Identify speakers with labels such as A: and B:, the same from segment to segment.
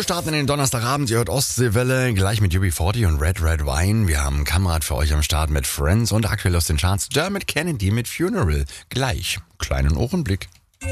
A: Wir starten in den Donnerstagabend, ihr hört Ostseewelle, gleich mit UB40 und Red Red Wine. Wir haben Kamerad für euch am Start mit Friends und aktuell aus den Charts Dermot Kennedy mit Funeral. Gleich, kleinen Ohrenblick.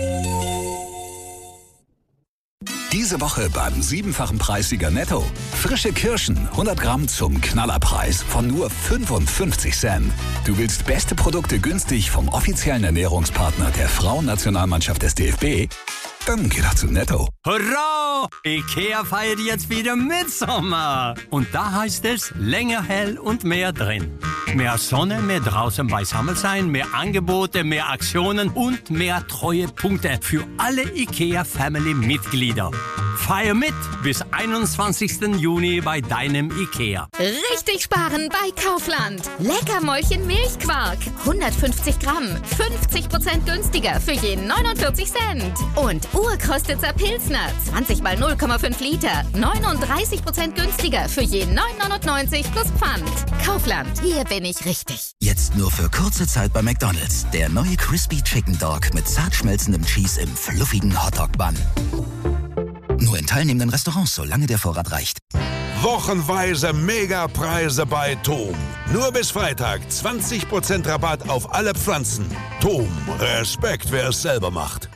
B: Diese Woche beim 7-fachen Preissieger Netto. Frische Kirschen, 100 Gramm zum Knallerpreis von nur 55 Cent. Du willst beste Produkte günstig vom offiziellen Ernährungspartner der Frauennationalmannschaft des DFB? Dann geh doch zu Netto.
C: Hurra! IKEA feiert jetzt wieder Mitsommer. Und da heißt es länger hell und mehr drin. Mehr Sonne, mehr draußen beisammen sein, mehr Angebote, mehr Aktionen und mehr Treuepunkte für alle IKEA-Family-Mitglieder. Feier mit bis 21. Juni bei deinem IKEA.
D: Richtig sparen bei Kaufland. Leckermäulchen Milchquark. 150 Gramm. 50% günstiger für je 49 Cent. Und Urkostitzer Pilsner. 20 mal 0,5 Liter. 39% günstiger für je 9,99 plus Pfand. Kaufland. Hier bin ich richtig.
E: Jetzt nur für kurze Zeit bei McDonald's. Der neue Crispy Chicken Dog mit zart schmelzendem Cheese im fluffigen Hotdog-Bun. Nur in teilnehmenden Restaurants, solange der Vorrat reicht.
F: Wochenweise Megapreise bei TOM. Nur bis Freitag 20% Rabatt auf alle Pflanzen. TOM, Respekt, wer es selber macht.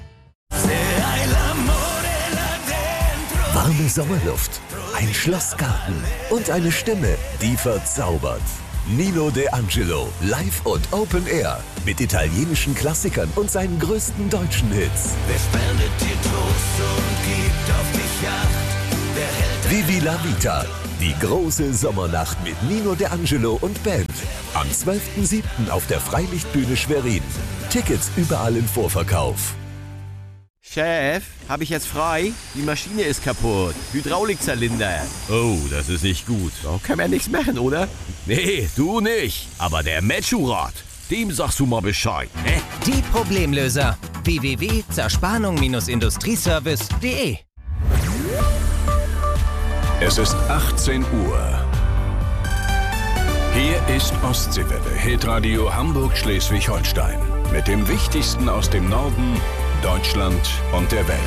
G: Warme Sommerluft, ein Schlossgarten und eine Stimme, die verzaubert. Nino De Angelo, live und Open Air, mit italienischen Klassikern und seinen größten deutschen Hits.
H: Wer spendet dir Trost und gibt auf dich Acht?
G: Vivi la Vita, die große Sommernacht mit Nino De Angelo und Band. Am 12.07. auf der Freilichtbühne Schwerin. Tickets überall im Vorverkauf.
I: Chef, habe ich jetzt frei? Die Maschine ist kaputt. Hydraulikzylinder.
J: Oh, das ist nicht gut.
I: Da kann man nichts machen, oder?
J: Nee, du nicht. Aber der Metschurat, dem sagst du mal Bescheid, ne?
K: Die Problemlöser. www.zerspannung-industrieservice.de.
B: Es ist 18 Uhr. Hier ist Ostseewelle, Hitradio Hamburg-Schleswig-Holstein. Mit dem Wichtigsten aus dem Norden, Deutschland und der Welt.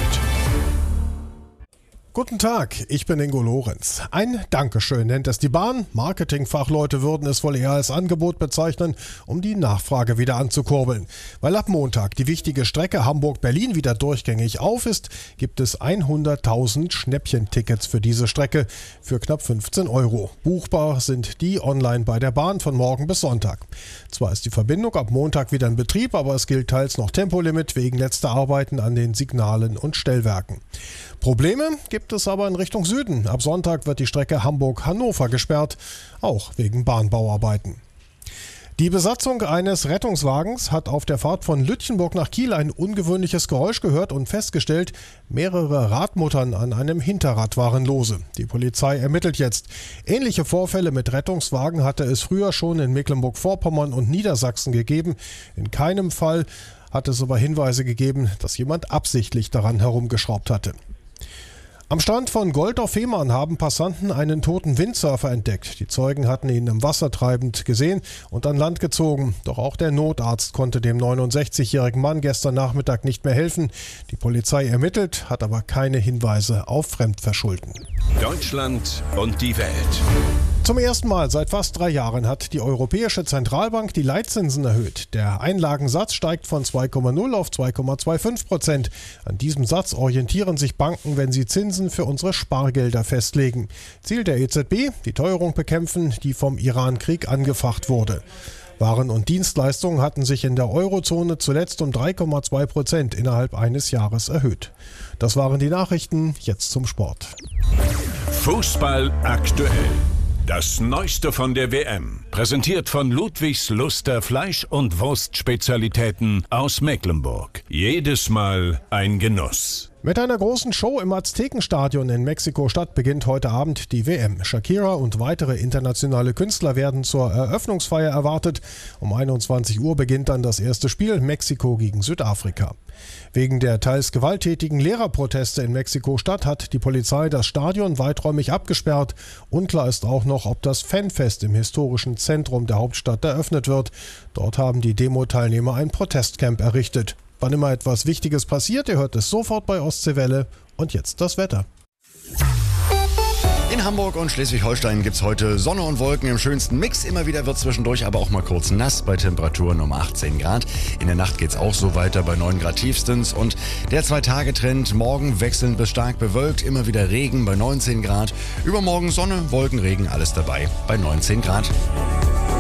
L: Guten Tag, ich bin Ingo Lorenz. Ein Dankeschön nennt es die Bahn. Marketingfachleute würden es wohl eher als Angebot bezeichnen, um die Nachfrage wieder anzukurbeln. Weil ab Montag die wichtige Strecke Hamburg-Berlin wieder durchgängig auf ist, gibt es 100.000 Schnäppchentickets für diese Strecke für knapp 15 €. Buchbar sind die online bei der Bahn von morgen bis Sonntag. Zwar ist die Verbindung ab Montag wieder in Betrieb, aber es gilt teils noch Tempolimit wegen letzter Arbeiten an den Signalen und Stellwerken. Probleme gibt es aber in Richtung Süden. Ab Sonntag wird die Strecke Hamburg-Hannover gesperrt, auch wegen Bahnbauarbeiten. Die Besatzung eines Rettungswagens hat auf der Fahrt von Lütjenburg nach Kiel ein ungewöhnliches Geräusch gehört und festgestellt, mehrere Radmuttern an einem Hinterrad waren lose. Die Polizei ermittelt jetzt. Ähnliche Vorfälle mit Rettungswagen hatte es früher schon in Mecklenburg-Vorpommern und Niedersachsen gegeben. In keinem Fall hat es aber Hinweise gegeben, dass jemand absichtlich daran herumgeschraubt hatte. Am Strand von Goldorf-Fehmarn haben Passanten einen toten Windsurfer entdeckt. Die Zeugen hatten ihn im Wasser treibend gesehen und an Land gezogen. Doch auch der Notarzt konnte dem 69-jährigen Mann gestern Nachmittag nicht mehr helfen. Die Polizei ermittelt, hat aber keine Hinweise auf Fremdverschulden.
B: Deutschland und die Welt.
L: Zum ersten Mal seit fast 3 Jahren hat die Europäische Zentralbank die Leitzinsen erhöht. Der Einlagensatz steigt von 2,0 auf 2,25%. An diesem Satz orientieren sich Banken, wenn sie Zinsen für unsere Spargelder festlegen. Ziel der EZB, die Teuerung bekämpfen, die vom Iran-Krieg angefacht wurde. Waren und Dienstleistungen hatten sich in der Eurozone zuletzt um 3,2% innerhalb eines Jahres erhöht. Das waren die Nachrichten, jetzt zum Sport.
B: Fußball aktuell. Das Neueste von der WM, präsentiert von Ludwigs Luster Fleisch- und Wurstspezialitäten aus Mecklenburg. Jedes Mal ein Genuss.
L: Mit einer großen Show im Aztekenstadion in Mexiko-Stadt beginnt heute Abend die WM. Shakira und weitere internationale Künstler werden zur Eröffnungsfeier erwartet. Um 21 Uhr beginnt dann das erste Spiel, Mexiko gegen Südafrika. Wegen der teils gewalttätigen Lehrerproteste in Mexiko-Stadt hat die Polizei das Stadion weiträumig abgesperrt. Unklar ist auch noch, ob das Fanfest im historischen Zentrum der Hauptstadt eröffnet wird. Dort haben die Demo-Teilnehmer ein Protestcamp errichtet. Wann immer etwas Wichtiges passiert, ihr hört es sofort bei Ostseewelle. Und jetzt das Wetter.
A: Hamburg und Schleswig-Holstein gibt's heute Sonne und Wolken im schönsten Mix. Immer wieder wird zwischendurch aber auch mal kurz nass bei Temperaturen um 18 Grad. In der Nacht geht's auch so weiter bei 9 Grad tiefstens. Und der 2-Tage-Trend, morgen wechselnd bis stark bewölkt, immer wieder Regen bei 19 Grad. Übermorgen Sonne, Wolken, Regen, alles dabei bei 19 Grad.